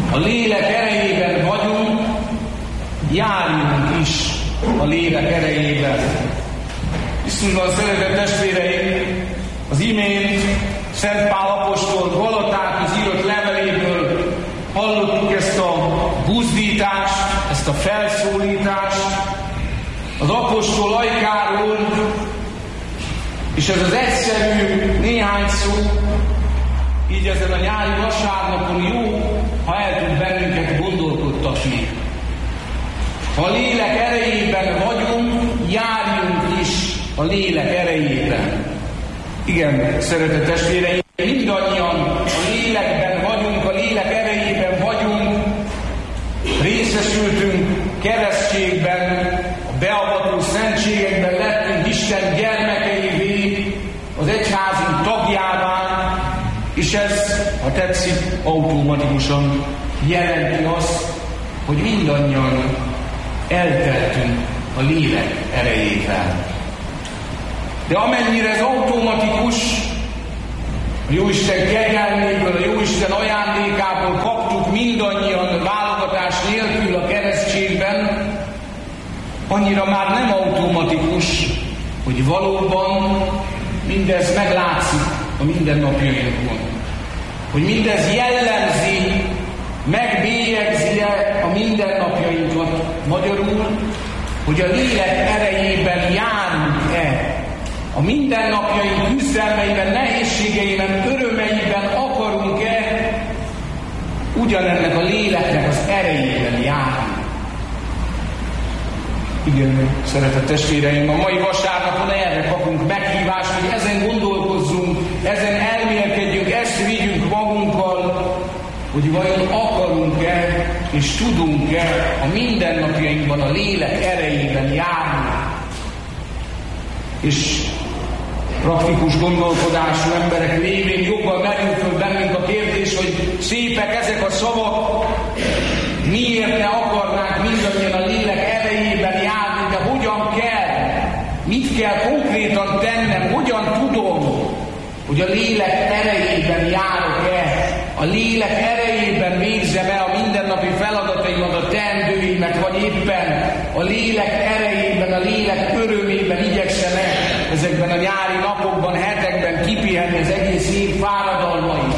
a lélek erejében vagyunk, járjunk is a lélek erejében. Krisztusban szeretett testvéreim, az imént Szent Pál apostol Galatákhoz írott leveléből hallottuk ezt a buzdítást, ezt a felszólítást az apostol ajkáról, és ez az egyszerű néhány szó, így ezen a nyári vasárnapon jó, ha el tud bennünket gondolkodtatni. Ha a lélek erejében vagyunk, járjunk is a lélek erejében. Igen, szeretett testvéreim, mindannyian a lélekben vagyunk, a lélek erejében vagyunk, részesültünk keresztségben, a beavató szentségekben lettünk Isten gyermekeivé, az egyházunk tagjává, és ez, ha tetszik, automatikusan jelenti azt, hogy mindannyian elteltünk a lélek erejével. De amennyire ez automatikus, a Jóisten kegyelméből, a Jóisten ajándékából kaptuk mindannyian válogatás nélkül a keresztségben, annyira már nem automatikus, hogy valóban mindez meglátszik a mindennapjainkon. Hogy mindez jellemzi, megbélyegzi a mindennapjainkat. Magyarul, hogy a lélek erejében járunk-e, a mindennapjaink küzdelmeiben, nehézségeiben, örömeiben akarunk-e ugyanennek a léleknek az erejében járni. Igen, szeretett testvéreim, a mai vasárnapon erre kapunk meghívást, hogy ezen gondolkozzunk, ezen elmélkedjünk, ezt vigyünk magunkkal, hogy vajon akarunk-e és tudunk-e a mindennapjainkban a lélek erejében járni. És praktikus gondolkodású emberek révén jobban merül föl bennünk a kérdés, hogy szépek ezek a szavak, miért ne akarnánk mindannyian a lélek erejében járni, de hogyan kell, mit kell konkrétan tennem, hogyan tudom, hogy a lélek erejében járok-e, a lélek erejében végzem-e a mindennapi feladataimat, a teendőimet, vagy éppen a lélek erejében, a lélek örömében igyekszem-e ezekben a nyári napokban, hetekben kipihenni az egész év fáradalmait.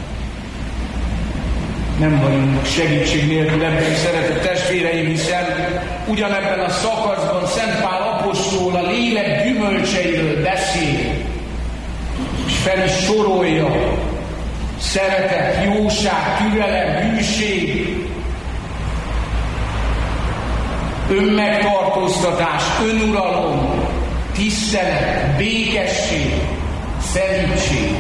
Nem vagyunk segítség nélkül ebben, szeretett testvéreim, hiszen ugyanebben a szakaszban Szent Pál apostol a lélek gyümölcseiről beszél, és fel is sorolja: szeretet, jóság, türelem, hűség, önmegtartóztatás, önuralom, tisztelet, békesség, szelídség.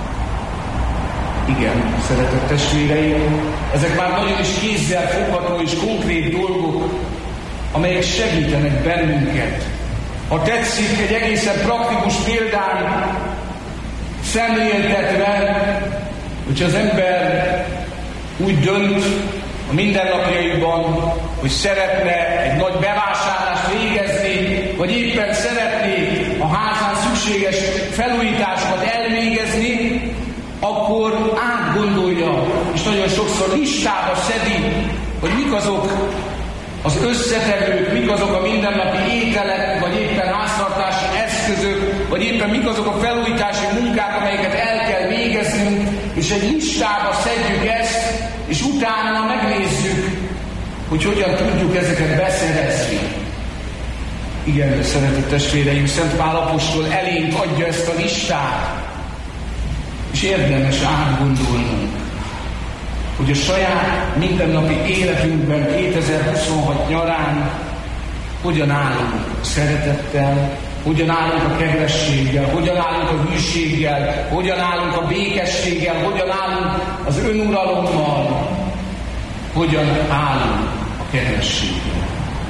Igen, szeretett testvéreim, ezek már nagyon is kézzel fogható és konkrét dolgok, amelyek segítenek bennünket. Ha tetszik, egy egészen praktikus példán szemléltetve, hogyha az ember úgy dönt a mindennapjaiban, hogy szeretne egy nagy bevásárlást végezni, vagy éppen szeretné a házán szükséges felújításokat elvégezni, akkor átgondolja, és nagyon sokszor listába szedi, hogy mik azok az összetevők, mik azok a mindennapi ételek, vagy éppen háztartási eszközök, vagy éppen mik azok a felújítási munkák, amelyeket el kell végeznünk, és egy listába szedjük ezt, és utána megnézzük, hogy hogyan tudjuk ezeket beszerezni. Igen, szeretett testvéreim, Szent Pál apostol elénk adja ezt a listát, és érdemes átgondolnunk, hogy a saját mindennapi életünkben 2026 nyarán hogyan állunk a szeretettel, hogyan állunk a kedvességgel, hogyan állunk a hűséggel, hogyan állunk a békességgel, hogyan állunk az önuralommal, hogyan állunk a kedvességgel.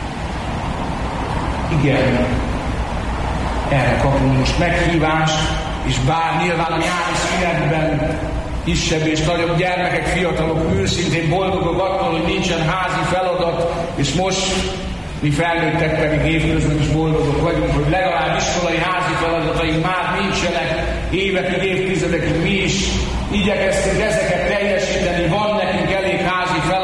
Igen, erre kapunk most meghívást, és bár nyilván a nyári szünetben kisebb és nagyobb gyermekek, fiatalok őszintén boldogok attól, hogy nincsen házi feladat, és most mi felnőttek pedig évközben is boldogok vagyunk, hogy legalább iskolai házi feladataink már nincsenek, évekig, évtizedekig mi is igyekeztünk ezeket teljesíteni, van nekünk elég házi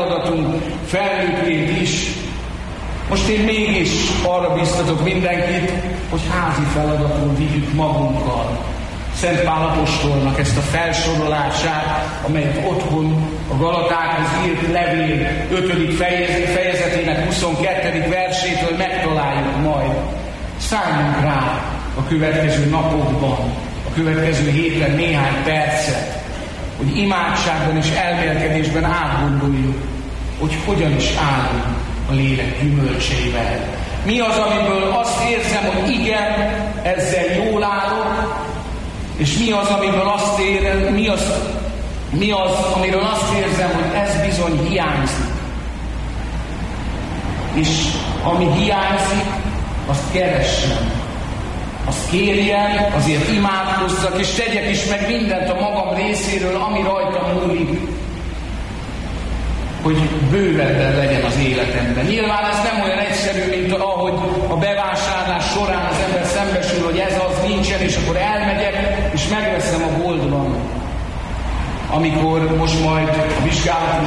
én mégis arra biztatok mindenkit, hogy házi feladaton vigyük magunkkal Szent Pál apostolnak ezt a felsorolását, amelyet otthon a Galatákhoz írt levél 5. fejezetének 22. versétől megtaláljuk majd. Szálljunk rá a következő napokban, a következő héten néhány percet, hogy imádságban és elmélkedésben átgondoljuk, hogy hogyan is állunk a lélek gyümölcseivel. Mi az, amiből azt érzem, hogy igen, ezzel jól állok, és mi az, amiből azt érzem, amiről azt érzem, hogy ez bizony hiányzik. És ami hiányzik, azt keressem. Azt kérjem, azért imádkozzak, és tegyek is meg mindent a magam részéről, ami rajtam múlik, hogy bővebben legyen az életemben. Nyilván ez nem olyan egyszerű, mint ahogy a bevásárlás során az ember szembesül, hogy ez az nincsen, és akkor elmegyek, és megveszem a boltban. Amikor most majd a vizsgálatom